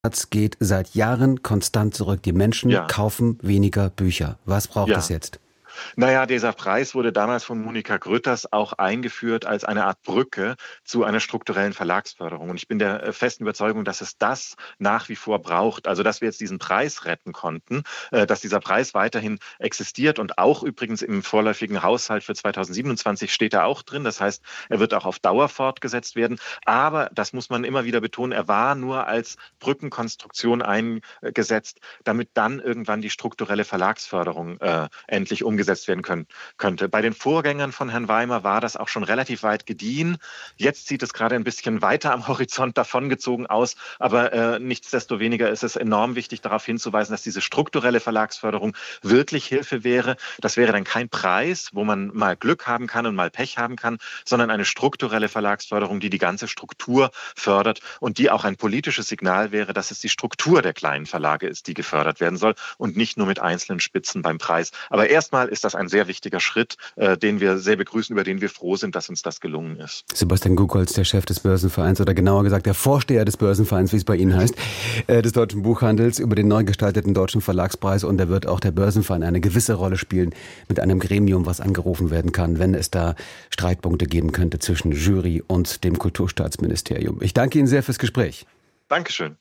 geht seit Jahren konstant zurück. Die Menschen Ja, kaufen weniger Bücher. Was braucht es ja. jetzt? Naja, dieser Preis wurde damals von Monika Grütters auch eingeführt als eine Art Brücke zu einer strukturellen Verlagsförderung. Und ich bin der festen Überzeugung, dass es das nach wie vor braucht. Also, dass wir jetzt diesen Preis retten konnten, dass dieser Preis weiterhin existiert und auch übrigens im vorläufigen Haushalt für 2027 steht er auch drin. Das heißt, er wird auch auf Dauer fortgesetzt werden. Aber, das muss man immer wieder betonen, er war nur als Brückenkonstruktion eingesetzt, damit dann irgendwann die strukturelle Verlagsförderung endlich umgesetzt werden könnte. Bei den Vorgängern von Herrn Weimer war das auch schon relativ weit gediehen. Jetzt sieht es gerade ein bisschen weiter am Horizont davongezogen aus, aber nichtsdestoweniger ist es enorm wichtig, darauf hinzuweisen, dass diese strukturelle Verlagsförderung wirklich Hilfe wäre. Das wäre dann kein Preis, wo man mal Glück haben kann und mal Pech haben kann, sondern eine strukturelle Verlagsförderung, die die ganze Struktur fördert und die auch ein politisches Signal wäre, dass es die Struktur der kleinen Verlage ist, die gefördert werden soll und nicht nur mit einzelnen Spitzen beim Preis. Aber erstmal ist das ein sehr wichtiger Schritt, den wir sehr begrüßen, über den wir froh sind, dass uns das gelungen ist. Sebastian Gugholz, der Chef des Börsenvereins oder genauer gesagt der Vorsteher des Börsenvereins, wie es bei Ihnen heißt, des Deutschen Buchhandels, über den neu gestalteten Deutschen Verlagspreis. Und da wird auch der Börsenverein eine gewisse Rolle spielen mit einem Gremium, was angerufen werden kann, wenn es da Streitpunkte geben könnte zwischen Jury und dem Kulturstaatsministerium. Ich danke Ihnen sehr fürs Gespräch. Dankeschön.